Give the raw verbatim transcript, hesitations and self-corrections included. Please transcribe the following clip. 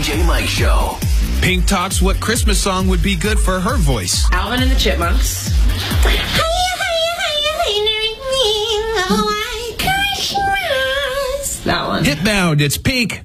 J Mike Show. Pink talks what Christmas song would be good for her voice. Alvin and the Chipmunks. That one. Hitbound, it's Pink.